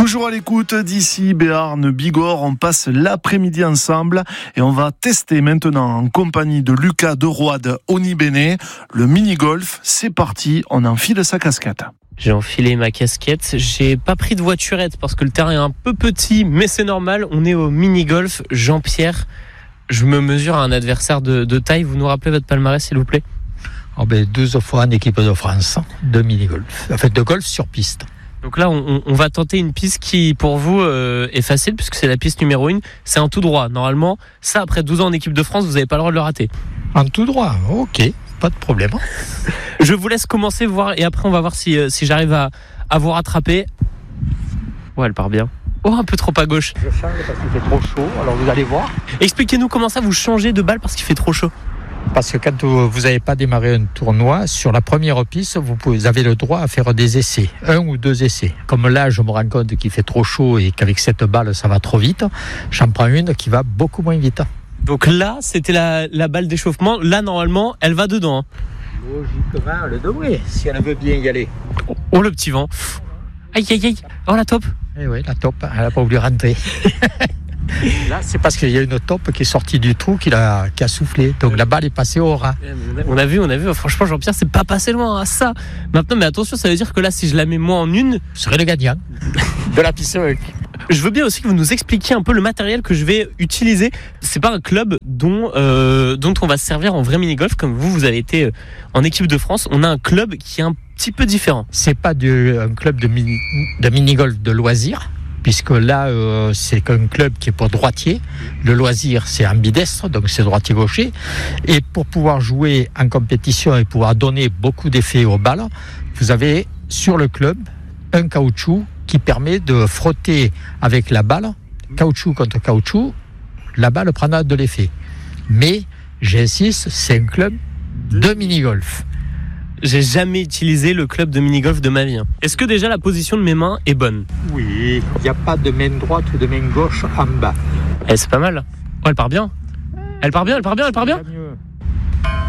Toujours à l'écoute d'ici Béarn, Bigorre, on passe l'après-midi ensemble et on va tester maintenant en compagnie de Lucas de Roide Onibéné le mini-golf. C'est parti, on enfile sa casquette. J'ai enfilé ma casquette, j'ai pas pris de voiturette parce que le terrain est un peu petit, mais c'est normal, on est au mini-golf. Jean-Pierre, je me mesure à un adversaire de taille, vous nous rappelez votre palmarès s'il vous plaît? 12 fois en équipe de France de mini-golf, en fait de golf sur piste. Donc là, on va tenter une piste qui, pour vous, est facile, puisque c'est la piste numéro 1. C'est un tout droit. Normalement, ça, après 12 ans en équipe de France, vous n'avez pas le droit de le rater. En tout droit, ok, pas de problème. Je vous laisse commencer, voir, et après, on va voir si j'arrive à vous rattraper. Ouais, elle part bien. Oh, un peu trop à gauche. Je change parce qu'il fait trop chaud, alors vous allez voir. Expliquez-nous comment ça, vous changez de balle parce qu'il fait trop chaud. Parce que quand vous n'avez pas démarré un tournoi, sur la première piste, vous avez le droit à faire des essais, 1 ou 2 essais. Comme là, je me rends compte qu'il fait trop chaud et qu'avec cette balle, ça va trop vite, j'en prends une qui va beaucoup moins vite. Donc là, c'était la balle d'échauffement. Là, normalement, elle va dedans. Logiquement, elle devrait, si elle veut bien y aller. Oh, le petit vent. Aïe, aïe, aïe. Oh, la top. Eh oui, la top, elle n'a pas voulu rentrer. Là, c'est parce qu'il y a une top qui est sortie du trou qui a soufflé. Donc la balle est passée au ras. On a vu. Franchement, Jean-Pierre, c'est pas passé loin à ça. Maintenant, mais attention, ça veut dire que là, si je la mets moi en une, je serai le gagnant de la piste. Je veux bien aussi que vous nous expliquiez un peu le matériel que je vais utiliser. C'est pas un club dont on va se servir en vrai mini-golf, comme vous avez été en équipe de France. On a un club qui est un petit peu différent. C'est pas un club de mini-golf de loisirs. Puisque là, c'est un club qui est pour droitier. Le loisir, c'est ambidestre, donc c'est droitier-gaucher. Et pour pouvoir jouer en compétition et pouvoir donner beaucoup d'effets aux balles, vous avez sur le club un caoutchouc qui permet de frotter avec la balle, caoutchouc contre caoutchouc, la balle prendra de l'effet. Mais, j'insiste, c'est un club de mini-golf. J'ai jamais utilisé le club de mini-golf de ma vie. Est-ce que déjà la position de mes mains est bonne? Oui, il n'y a pas de main droite ou de main gauche en bas. C'est pas mal. Oh, elle part bien. Elle part bien.